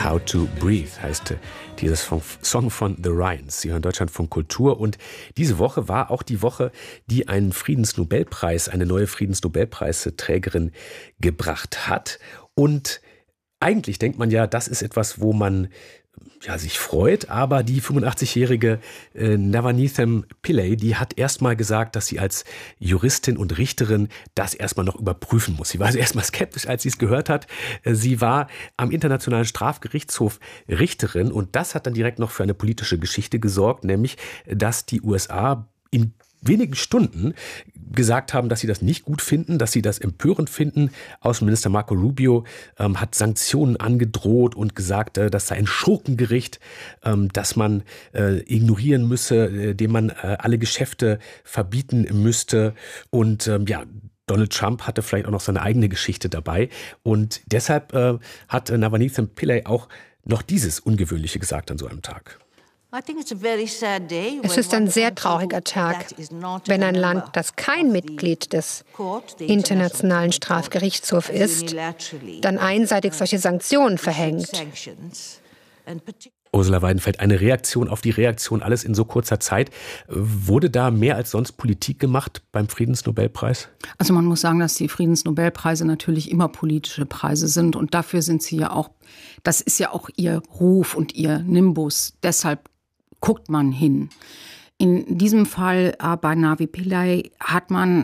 How to Breathe heißt dieses Song von The Ryans. Sie hören Deutschlandfunk Kultur und diese Woche war auch die Woche, die einen Friedensnobelpreis, eine neue Friedensnobelpreisträgerin gebracht hat. Und eigentlich denkt man ja, das ist etwas, wo man sich freut, aber die 85-jährige Navanithem Pillay, die hat erstmal gesagt, dass sie als Juristin und Richterin das erstmal noch überprüfen muss. Sie war also erstmal skeptisch, als sie es gehört hat. Sie war am Internationalen Strafgerichtshof Richterin und das hat dann direkt noch für eine politische Geschichte gesorgt, nämlich, dass die USA in wenigen Stunden gesagt haben, dass sie das nicht gut finden, dass sie das empörend finden. Außenminister Marco Rubio hat Sanktionen angedroht und gesagt, das sei ein Schurkengericht, dass man ignorieren müsse, dem man alle Geschäfte verbieten müsste. Und Donald Trump hatte vielleicht auch noch seine eigene Geschichte dabei. Und deshalb hat Navanithem Pillay auch noch dieses Ungewöhnliche gesagt an so einem Tag. Es ist ein sehr trauriger Tag, wenn ein Land, das kein Mitglied des Internationalen Strafgerichtshofs ist, dann einseitig solche Sanktionen verhängt. Ursula Weidenfeld, eine Reaktion auf die Reaktion, alles in so kurzer Zeit. Wurde da mehr als sonst Politik gemacht beim Friedensnobelpreis? Also man muss sagen, dass die Friedensnobelpreise natürlich immer politische Preise sind und dafür sind sie ja auch, das ist ja auch ihr Ruf und ihr Nimbus. Deshalb guckt man hin. In diesem Fall bei Navi Pillay hat man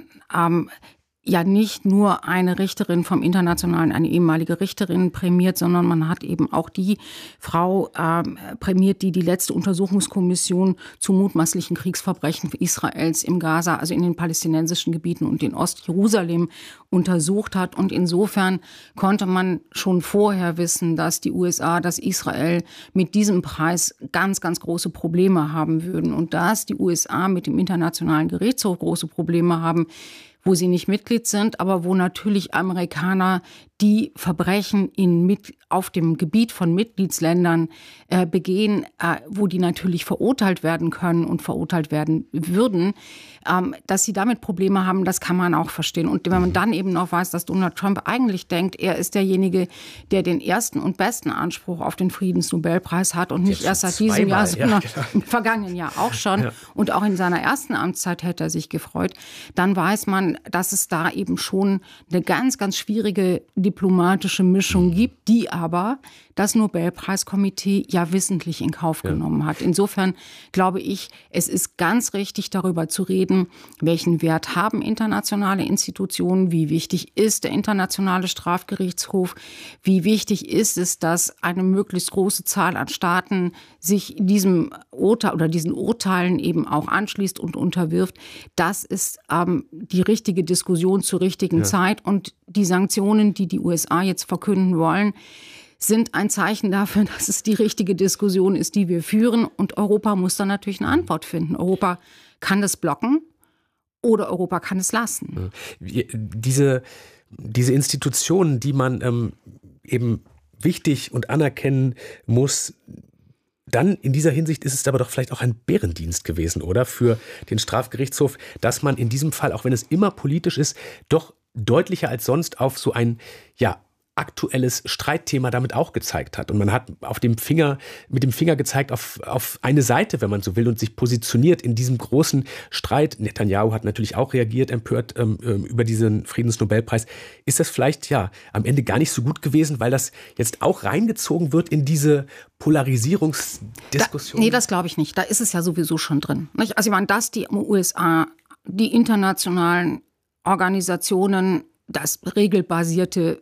ja nicht nur eine Richterin vom Internationalen, eine ehemalige Richterin prämiert, sondern man hat eben auch die Frau prämiert, die die letzte Untersuchungskommission zu mutmaßlichen Kriegsverbrechen Israels im Gaza, also in den palästinensischen Gebieten und in Ostjerusalem untersucht hat. Und insofern konnte man schon vorher wissen, dass die USA, dass Israel mit diesem Preis ganz, ganz große Probleme haben würden und dass die USA mit dem Internationalen Gerichtshof große Probleme haben, wo sie nicht Mitglied sind, aber wo natürlich Amerikaner die Verbrechen auf dem Gebiet von Mitgliedsländern begehen, wo die natürlich verurteilt werden können und verurteilt werden würden, dass sie damit Probleme haben, das kann man auch verstehen. Und wenn man dann eben noch weiß, dass Donald Trump eigentlich denkt, er ist derjenige, der den ersten und besten Anspruch auf den Friedensnobelpreis hat und nicht erst seit diesem Jahr, sondern im vergangenen Jahr auch schon. Ja. Und auch in seiner ersten Amtszeit hätte er sich gefreut. Dann weiß man, dass es da eben schon eine ganz, ganz schwierige diplomatische Mischung gibt, die aber das Nobelpreiskomitee ja wissentlich in Kauf genommen hat. Insofern glaube ich, es ist ganz richtig, darüber zu reden, welchen Wert haben internationale Institutionen, wie wichtig ist der Internationale Strafgerichtshof, wie wichtig ist es, dass eine möglichst große Zahl an Staaten sich diesem Urteil oder diesen Urteilen eben auch anschließt und unterwirft. Das ist die richtige Diskussion zur richtigen Zeit. Und die Sanktionen, die die USA jetzt verkünden wollen, sind ein Zeichen dafür, dass es die richtige Diskussion ist, die wir führen. Und Europa muss dann natürlich eine Antwort finden. Europa kann das blocken oder Europa kann es lassen. Diese Institutionen, die man eben wichtig und anerkennen muss, dann in dieser Hinsicht ist es aber doch vielleicht auch ein Bärendienst gewesen, oder? Für den Strafgerichtshof, dass man in diesem Fall, auch wenn es immer politisch ist, doch deutlicher als sonst auf so ein, aktuelles Streitthema damit auch gezeigt hat. Und man hat mit dem Finger gezeigt auf eine Seite, wenn man so will, und sich positioniert in diesem großen Streit. Netanyahu hat natürlich auch reagiert, empört über diesen Friedensnobelpreis. Ist das vielleicht am Ende gar nicht so gut gewesen, weil das jetzt auch reingezogen wird in diese Polarisierungsdiskussion? Nee, das glaube ich nicht. Da ist es ja sowieso schon drin. Nicht? Also ich meine, dass die USA, die internationalen Organisationen, die regelbasierte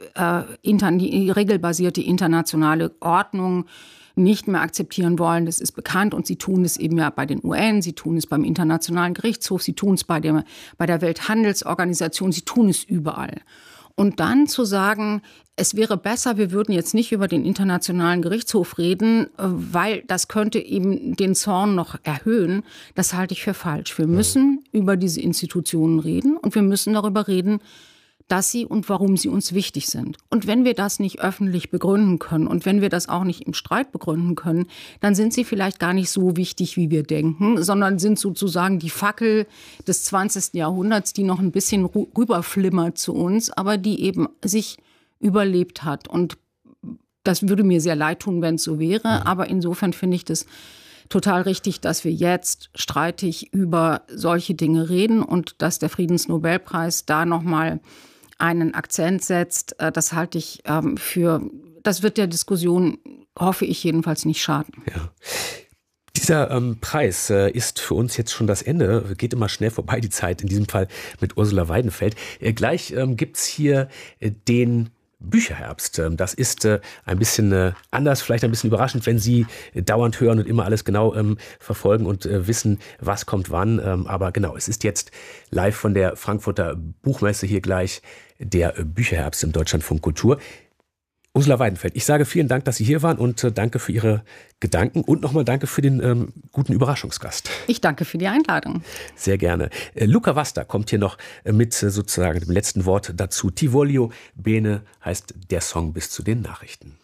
internationale Ordnung nicht mehr akzeptieren wollen. Das ist bekannt und sie tun es eben ja bei den UN, sie tun es beim Internationalen Gerichtshof, sie tun es bei der Welthandelsorganisation, sie tun es überall. Und dann zu sagen, es wäre besser, wir würden jetzt nicht über den Internationalen Gerichtshof reden, weil das könnte eben den Zorn noch erhöhen, das halte ich für falsch. Wir müssen über diese Institutionen reden und wir müssen darüber reden, dass sie und warum sie uns wichtig sind. Und wenn wir das nicht öffentlich begründen können und wenn wir das auch nicht im Streit begründen können, dann sind sie vielleicht gar nicht so wichtig, wie wir denken, sondern sind sozusagen die Fackel des 20. Jahrhunderts, die noch ein bisschen rüberflimmert zu uns, aber die eben sich überlebt hat. Und das würde mir sehr leid tun, wenn es so wäre. Aber insofern finde ich das total richtig, dass wir jetzt streitig über solche Dinge reden und dass der Friedensnobelpreis da nochmal einen Akzent setzt. Das halte ich das wird der Diskussion, hoffe ich jedenfalls, nicht schaden. Ja. Dieser Preis ist für uns jetzt schon das Ende. Geht immer schnell vorbei, die Zeit, in diesem Fall mit Ursula Weidenfeld. Gleich gibt's hier den Bücherherbst. Das ist ein bisschen anders, vielleicht ein bisschen überraschend, wenn Sie dauernd hören und immer alles genau verfolgen und wissen, was kommt wann. Aber genau, es ist jetzt live von der Frankfurter Buchmesse hier gleich der Bücherherbst im Deutschlandfunk Kultur. Ursula Weidenfeld, ich sage vielen Dank, dass Sie hier waren und danke für Ihre Gedanken und nochmal danke für den guten Überraschungsgast. Ich danke für die Einladung. Sehr gerne. Luca Vasta kommt hier noch mit sozusagen dem letzten Wort dazu. Ti voglio bene heißt der Song bis zu den Nachrichten.